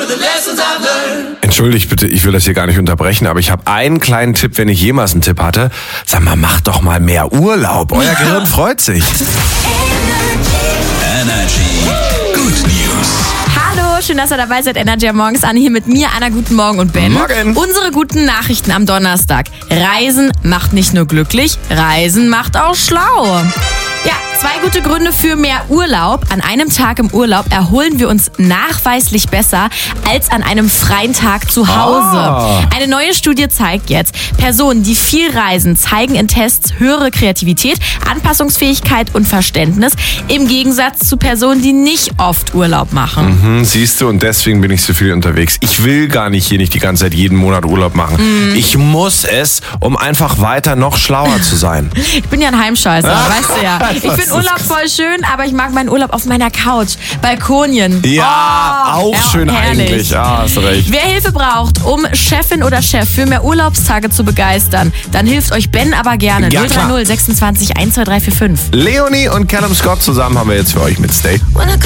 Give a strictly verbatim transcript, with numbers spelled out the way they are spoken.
Entschuldigt bitte, ich will das hier gar nicht unterbrechen, aber ich habe einen kleinen Tipp, wenn ich jemals einen Tipp hatte. Sag mal, macht doch mal mehr Urlaub. Euer Gehirn freut sich. Energy Good News. Hallo, schön, dass ihr dabei seid. Energy am Morgens an. Hier mit mir, Anna, guten Morgen und Ben. Morgen. Unsere guten Nachrichten am Donnerstag. Reisen macht nicht nur glücklich, Reisen macht auch schlau. Ja, zwei gute Gründe für mehr Urlaub. An einem Tag im Urlaub erholen wir uns nachweislich besser als an einem freien Tag zu Hause. Ah. Eine neue Studie zeigt jetzt, Personen, die viel reisen, zeigen in Tests höhere Kreativität, Anpassungsfähigkeit und Verständnis, im Gegensatz zu Personen, die nicht oft Urlaub machen. Hm, siehst du, und deswegen bin ich so viel unterwegs. Ich will gar nicht hier nicht die ganze Zeit jeden Monat Urlaub machen. Mm. Ich muss es, um einfach weiter noch schlauer zu sein. Ich bin ja ein Heimscheißer, weißt du ja. Ich finde Urlaub voll schön, aber ich mag meinen Urlaub auf meiner Couch. Balkonien. Ja, Oh, auch ja, schön herrlich. eigentlich. Ja, hast recht. Wer Hilfe braucht, um Chefin oder Chef für mehr Urlaubstage zu begeistern, dann hilft euch Ben aber gerne. Ja, null drei null sechsundzwanzig eins zwei drei vier fünf. Leonie und Callum Scott zusammen haben wir jetzt für euch mit Stay. When I